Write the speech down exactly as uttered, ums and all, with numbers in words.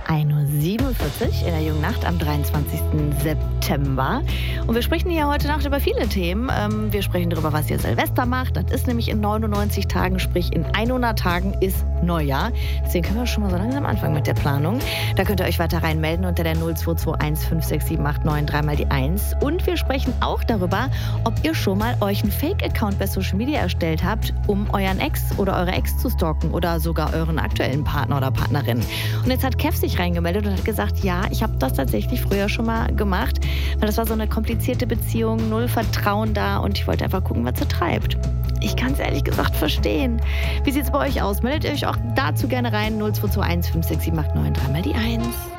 ein Uhr siebenundvierzig in der jungen Nacht am dreiundzwanzigsten September. Und wir sprechen hier heute Nacht über viele Themen. Ähm, wir sprechen darüber, was ihr Silvester macht. Das ist nämlich in neunundneunzig Tagen, sprich in hundert Tagen ist Neujahr. Deswegen können wir schon mal so langsam anfangen mit der Planung. Da könnt ihr euch weiter reinmelden unter der null zwei zwei eins fünf sechs sieben acht neun drei mal die eins. Und wir sprechen auch darüber, ob ihr schon mal euch einen Fake-Account bei Social Media erstellt habt, um euren Ex oder eure Ex zu stalken oder sogar euren aktuellen Partner oder Partnerin. Und jetzt hat Kev sich reingemeldet und hat gesagt, ja, ich habe das tatsächlich früher schon mal gemacht, weil das war so eine komplizierte Beziehung, null Vertrauen da und ich wollte einfach gucken, was sie treibt. Ich kann es ehrlich gesagt verstehen. Wie sieht es bei euch aus? Meldet ihr euch auch dazu gerne rein, null zwei zwei eins fünf sechs sieben acht neun drei mal die eins.